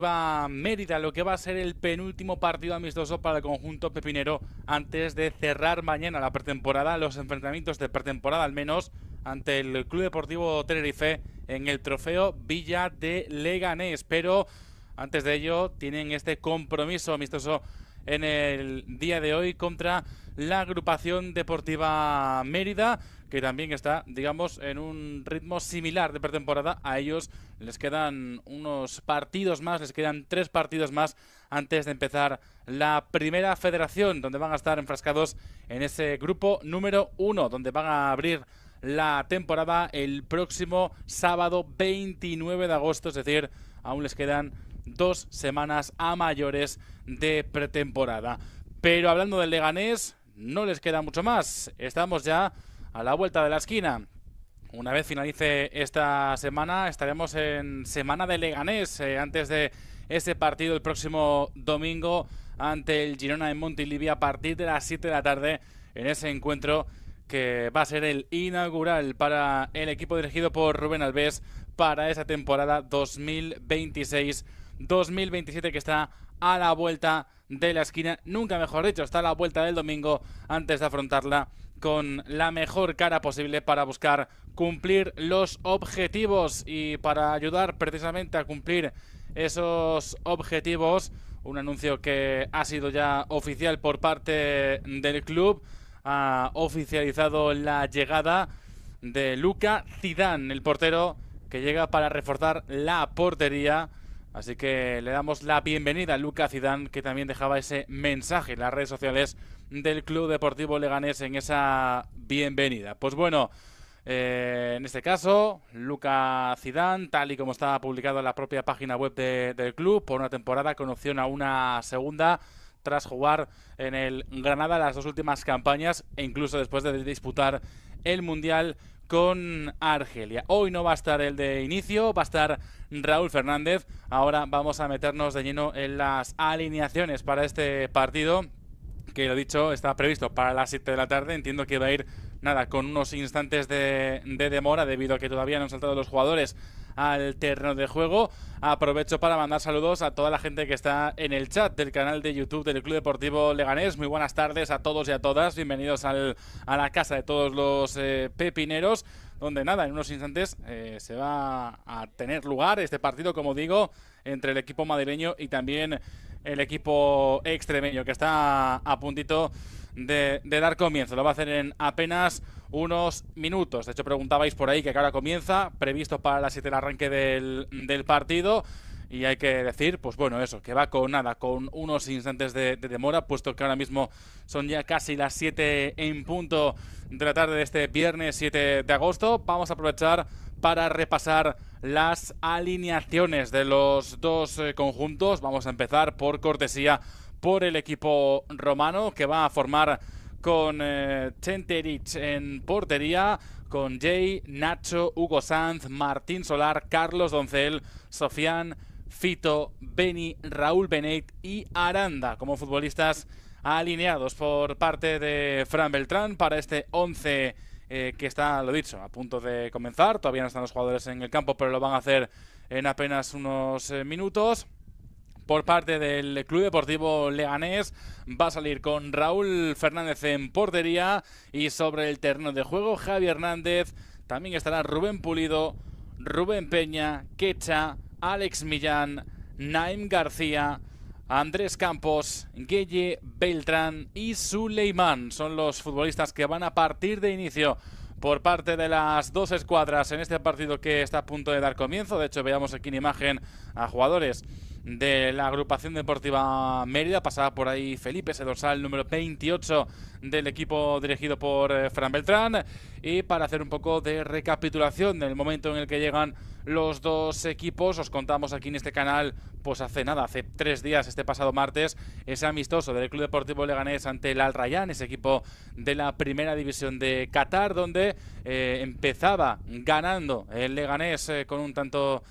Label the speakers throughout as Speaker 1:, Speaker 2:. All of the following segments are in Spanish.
Speaker 1: Va Mérida, lo que va a ser el penúltimo partido amistoso para el conjunto pepinero antes de cerrar mañana la pretemporada, los enfrentamientos de pretemporada al menos, ante el Club Deportivo Tenerife en el trofeo Villa de Leganés. Pero antes de ello tienen este compromiso amistoso en el día de hoy contra la agrupación deportiva Mérida, que también está, digamos, en un ritmo similar de pretemporada. A ellos les quedan unos partidos más, les quedan 3 partidos más antes de empezar la primera federación, donde van a estar enfrascados en ese grupo número 1, donde van a abrir la temporada el próximo sábado 29 de agosto, es decir, aún les quedan 2 semanas a mayores de pretemporada. Pero hablando del Leganés, no les queda mucho más. Estamos ya a la vuelta de la esquina. Una vez finalice esta semana, estaremos en semana de Leganés, antes de ese partido el próximo domingo ante el Girona en Montilivi a partir de las 7 de la tarde, en ese encuentro que va a ser el inaugural para el equipo dirigido por Rubén Albés para esa temporada 2026-2027 que está a la vuelta de la esquina. Nunca mejor dicho, está a la vuelta del domingo antes de afrontarla con la mejor cara posible para buscar cumplir los objetivos. Y para ayudar precisamente a cumplir esos objetivos, un anuncio que ha sido ya oficial por parte del club, ha oficializado la llegada de Luka Zidane, el portero que llega para reforzar la portería. Así que le damos la bienvenida a Luka Zidane, que también dejaba ese mensaje en las redes sociales del Club Deportivo Leganés en esa bienvenida. Pues bueno, en este caso, Luka Zidane, tal y como está publicado en la propia página web del club, por una temporada con opción a una segunda, tras jugar en el Granada las 2 últimas campañas e incluso después de disputar el Mundial con Argelia. Hoy no va a estar el de inicio, va a estar Raúl Fernández. Ahora vamos a meternos de lleno en las alineaciones para este partido, que lo dicho, está previsto para las 7 de la tarde. Entiendo que va a ir, nada, con unos instantes de demora debido a que todavía no han saltado los jugadores al terreno de juego. Aprovecho para mandar saludos a toda la gente que está en el chat del canal de YouTube del Club Deportivo Leganés. Muy buenas tardes a todos y a todas. Bienvenidos a la casa de todos los pepineros, donde nada, en unos instantes se va a tener lugar este partido, como digo, entre el equipo madrileño y también el equipo extremeño, que está a puntito de dar comienzo. Lo va a hacer en apenas unos minutos. De hecho, preguntabais por ahí que ahora comienza, previsto para las 7 el arranque del partido. Y hay que decir, pues bueno, eso, que va con nada, con unos instantes de demora, puesto que ahora mismo son ya casi las 7 en punto de la tarde de este viernes 7 de agosto. Vamos a aprovechar para repasar las alineaciones de los dos conjuntos. Vamos a empezar por cortesía por el equipo romano, que va a formar con Centeric en portería, con Jay, Nacho, Hugo Sanz, Martín Solar, Carlos Doncel, Sofian, Fito, Beni, Raúl Benet y Aranda como futbolistas alineados por parte de Fran Beltrán para este 11 que está, lo dicho, a punto de comenzar. Todavía no están los jugadores en el campo, pero lo van a hacer en apenas unos minutos. Por parte del Club Deportivo Leganés va a salir con Raúl Fernández en portería, y sobre el terreno de juego Javi Hernández. También estará Rubén Pulido, Rubén Peña, Quecha, Alex Millán, Naim García, Andrés Campos, Gueye, Beltrán y Suleimán. Son los futbolistas que van a partir de inicio por parte de las dos escuadras en este partido que está a punto de dar comienzo. De hecho, veamos aquí en imagen a jugadores de la agrupación deportiva Mérida. Pasaba por ahí Felipe, ese dorsal número 28 del equipo dirigido por Fran Beltrán. Y para hacer un poco de recapitulación del momento en el que llegan los dos equipos, os contamos aquí en este canal, pues hace 3 días, este pasado martes, ese amistoso del Club Deportivo Leganés ante el Al Rayyan, ese equipo de la primera división de Qatar, donde empezaba ganando el Leganés con un tanto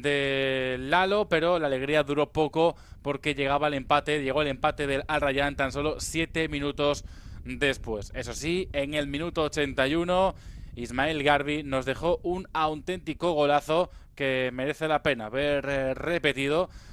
Speaker 1: de Lalo, pero la alegría duró poco porque llegó el empate del Al Rayyan tan solo 7 minutos después. Eso sí, en el minuto 81 Ismael Garbi nos dejó un auténtico golazo que merece la pena ver repetido,